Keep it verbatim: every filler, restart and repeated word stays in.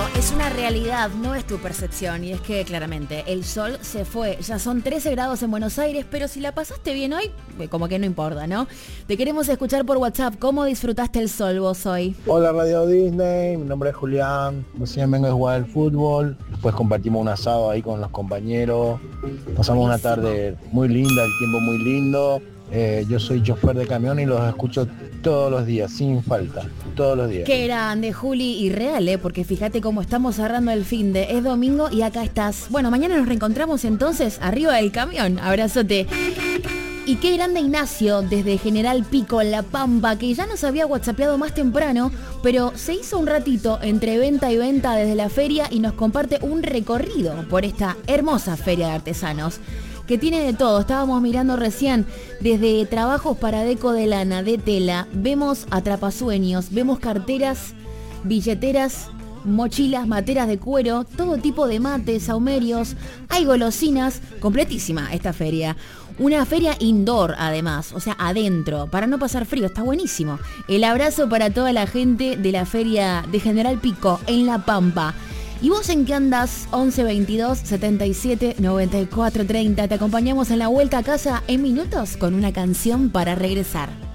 es una realidad, no es tu percepción. Y es que claramente el sol se fue. Ya son trece grados en Buenos Aires, pero si la pasaste bien hoy, como que no importa, ¿no? Te queremos escuchar por WhatsApp. ¿Cómo disfrutaste el sol vos hoy? Hola Radio Disney, mi nombre es Julián. Recién vengo a jugar al fútbol. Después compartimos un asado ahí con los compañeros. Pasamos una tarde muy linda, el tiempo muy lindo. Eh, yo soy chofer de camión y los escucho todos los días, sin falta, todos los días. Qué grande, Juli, y real, ¿eh? Porque fíjate cómo estamos cerrando el fin de... Es domingo y acá estás. Bueno, mañana nos reencontramos entonces arriba del camión. Abrazote. Y qué grande Ignacio, desde General Pico, La Pampa, que ya nos había whatsappeado más temprano, pero se hizo un ratito entre venta y venta desde la feria y nos comparte un recorrido por esta hermosa feria de artesanos, que tiene de todo. Estábamos mirando recién desde trabajos para deco de lana, de tela, vemos atrapasueños, vemos carteras, billeteras, mochilas, materas de cuero, todo tipo de mates, saumerios, hay golosinas, completísima esta feria. Una feria indoor además, o sea, adentro, para no pasar frío, está buenísimo. El abrazo para toda la gente de la feria de General Pico en La Pampa. ¿Y vos en qué andás? once veintidós setenta y siete noventa y cuatro treinta. Te acompañamos en la vuelta a casa en minutos con una canción para regresar.